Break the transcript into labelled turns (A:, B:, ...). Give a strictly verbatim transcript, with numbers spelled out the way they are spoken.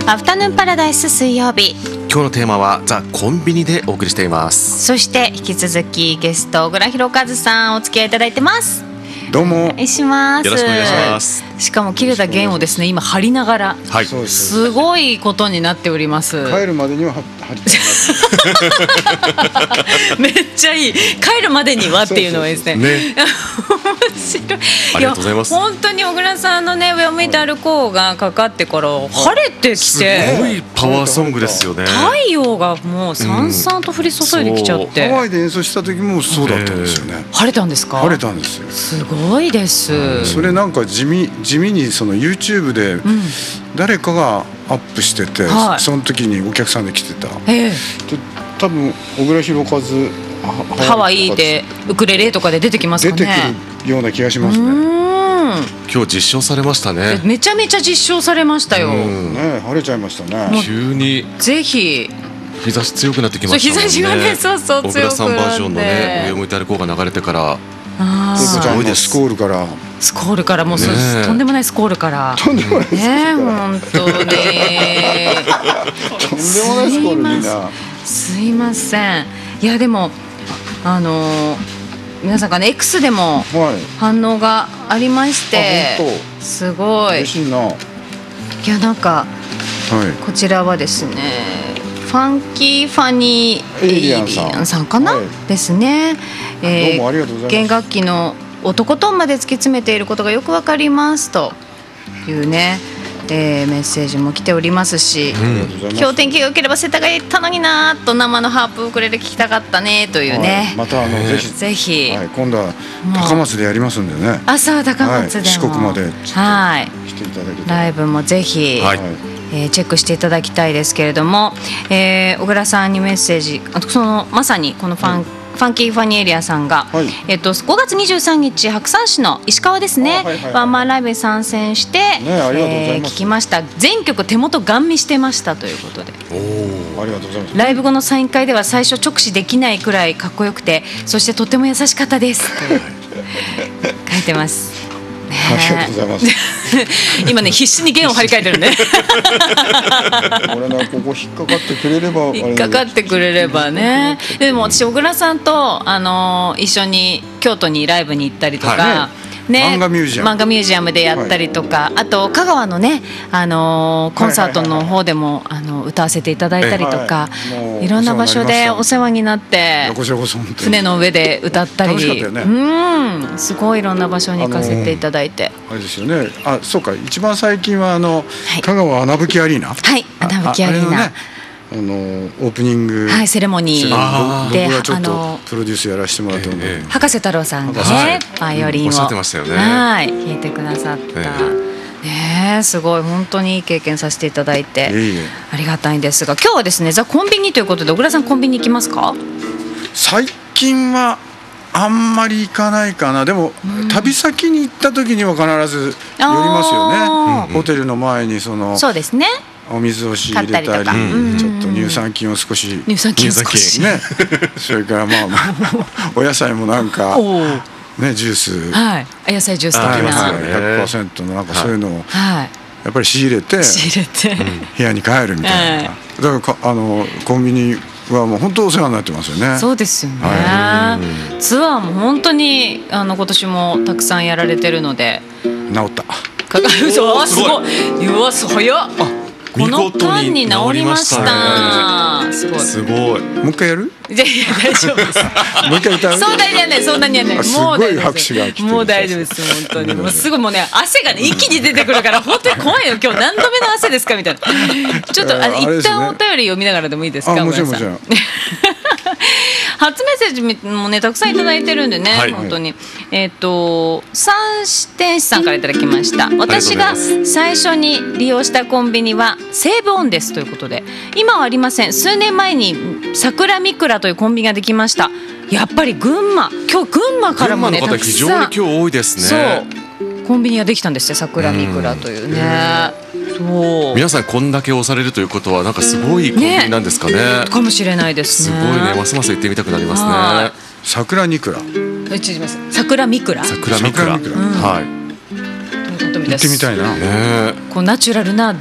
A: アフタヌーンパラダイス水曜日、
B: 今日のテーマはザ・コンビニでお送りしています。
A: そして引き続きゲスト小倉弘和さんお付き合いいただいてます。
C: どうも
A: お願いします。
B: よろしくお願いします。
A: しかも切れた弦をですね今張りながら、
B: はい、
A: すごいことになっております。
C: 帰るまでには張りたい
A: めっちゃいい。帰るまでにはっていうのはですね、
B: ね
A: 面白い。
B: ありがとうございます。
A: 本当に小倉さんのね上を向いて歩こうがかかってから晴れてき
B: す
A: て、
B: ごいパワーソングですよね。
A: 太陽がもうさんさんと降り注いできちゃっ
C: ハ
A: て、
C: ワイで演奏した時もそうだったんですよね。
A: 晴れたんですか？
C: 晴れたんですよ。
A: すごいです。
C: それなんか地味地味にその YouTube で誰かがアップしてて、
A: はい、
C: その時にお客さんで来てた。
A: ええ、
C: で多分小倉弘和
A: ハワイでウクレレとかで出てきますかね。
C: 出てくるような気がしますね。
B: 今日実証されましたね。
A: めちゃめちゃ実証されましたよ。
C: ね、晴れちゃいましたね。
B: 急に
A: ぜひ
B: 日差し強くなってきましたもんね。
A: そう日差しがね、そうそう強くなって。
B: 小倉さんバージョンのね上を向いて歩こうが流れてから。
A: あ
C: すごいです。スコールから
A: スコールからもう、ね、とんでもないスコールから
C: とんでもないスコール
A: ね、本当にとんでもない
C: スコールみんな
A: すいません。いやでもあのー、皆さんがね X でも反応がありまして、はい、すごい
C: 嬉しいな。い
A: やなんか、はい、こちらはですねファンキーファニーエイリアンさんかな、はい、ですね、えー、
C: どうもありがとうございます。
A: 弦楽器の男とんまで突き詰めていることがよくわかりますというね、えー、メッセージも来ておりますし、うん、今日天気が良ければ世田谷行ったのになと生のハープウクレレ聴きたかったねというね、
C: はい、またあのぜひ
A: ぜひ、はい、
C: 今度は高松でやりますんでね。
A: あ、そう高松でも、
C: はい、四国まで
A: はい
C: 来ていただけたら
A: ライブもぜひ、はい、えー、チェックしていただきたいですけれども、えー、小倉さんにメッセージ、あとそのまさにこのファン、はい、ファンキーファニーエリアさんが、はい、えっと、ごがつにじゅうさんにち白山市の石川ですね、はいはいはい、ワンマンライブに参戦して、ね、えー、聞きました。全曲手元ガン見してましたということで、
C: おありがとうございます。
A: ライブ後のサイン会では最初直視できないくらいかっこよくて、そしてとても優しかったですと書いてますね。
C: ありがとうございます
A: 今ね必死に弦を張り替えてるね
C: 俺ねここ引っかかってくれれば
A: 引っかかってくれればね。でも私小倉さんと、あのー、一緒に京都にライブに行ったりとか、はいね、
C: 漫画ミュージアム
A: 漫画ミュージアムでやったりとか、はい、あと香川のね、あのー、コンサートの方でも、あの歌わせていただいたりとか、はい、いろんな場所でお世話になって船の上で歌ったり、ね、うんすごいいろんな場所に行かせていただいて、
C: あれですよね。あ、そうか、一番最近はあの、はい、香川穴吹アリーナ、はい
A: 穴吹アリーナ
C: あのオープニング、
A: はい、セレモニーで
C: 僕はちょっとプロデュースやらせてもらったので、
A: えー、博士太郎さんがねバイオリンを、
B: おっしゃってましたよね、
A: はい、弾いてくださった、えーね、すごい本当にいい経験させていただいて、えー、ありがたいんですが、今日はですねザ・コンビニということで小倉さんコンビニ行きますか？
C: 最近はあんまり行かないかな。でも、うん、旅先に行った時には必ず寄りますよね。ホテルの前にその
A: そうですね
C: お水を仕入れたり、ちょっと乳酸菌を少し
A: 乳酸菌少し
C: ねそれからまあまあお野菜もなんかねジュース、
A: はい、野菜ジュース的な
C: ひゃくパーセント のなんかそういうのをやっぱり仕入れて
A: 仕入れて
C: 部屋に帰るみたいな。だからあのコンビニはもう本当お世話になってますよね。
A: そうですよね、はい、ツアーも本当にあの今年もたくさんやられてるので
C: 治った
A: かかるぞすごい、うわ早っ、この間に治りました。すごい。
B: すごい。
C: もう一回やる？
A: いやいや大丈夫です。
C: もう一回歌う？
A: そんなにやんない、そんなにやんない。もう
C: すごい拍手が来てる。
A: もう大丈夫です本当に。もうすぐもうね汗がね一気に出てくるから本当に怖いよ。今日何度目の汗ですかみたいな。ちょっとあの一旦お便り読みながらでもいいですか？
C: あ、もちろんもちろん。
A: 初メッセージもねたくさんいただいてるんでね、はい、本当に、えっと三天使さんからいただきました。私が最初に利用したコンビニは西武オンですということで、今はありません。数年前に桜みくらというコンビニができました。やっぱり群馬、今日群馬からもね
B: 群馬の方非常に今日多いですね。
A: そうコンビニができたんですよ、桜みくらというね。そう
B: 皆さんこんだけ押されるということはなんかすごいコンビニなんですかね。
A: ねかもしれないですね。
B: すごいね、ますます行ってみたくなりますね。
C: 桜にくら
A: 桜みくら
B: 桜みくら、うん、はい
C: 行ってみたいな、
A: こうナチュラルな